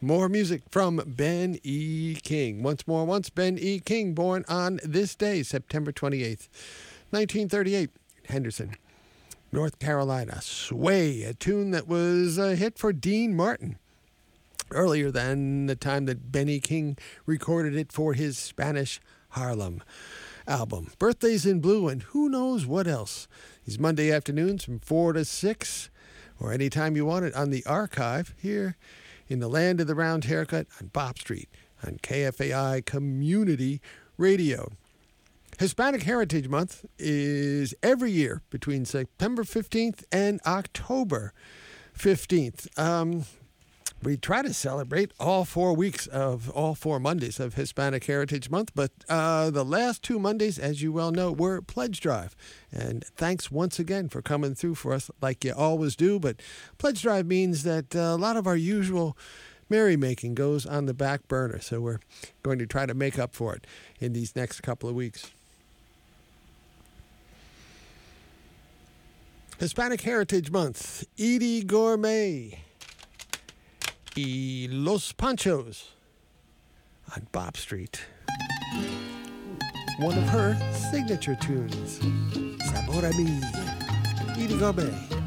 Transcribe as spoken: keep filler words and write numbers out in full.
More music from Ben E. King. Once more, once Ben E. King, born on this day, September twenty-eighth, nineteen thirty-eight, Henderson, North Carolina. Sway, a tune that was a hit for Dean Martin earlier than the time that Ben E. King recorded it for his Spanish Harlem album. Birthdays in Blue and who knows what else. These Monday afternoons from four to six, or anytime you want it on the archive here in the land of the round haircut on Bob Street on K F A I Community Radio. Hispanic Heritage Month is every year between September fifteenth and October fifteenth. Um, we try to celebrate all four weeks of all four Mondays of Hispanic Heritage Month, but uh, the last two Mondays, as you well know, were Pledge Drive. And thanks once again for coming through for us like you always do. But Pledge Drive means that uh, a lot of our usual merrymaking goes on the back burner, so we're going to try to make up for it in these next couple of weeks. Hispanic Heritage Month, Edie Gourmet, y Los Panchos on Bob Street. One of her signature tunes, Sabor a Mi, Edie Gourmet.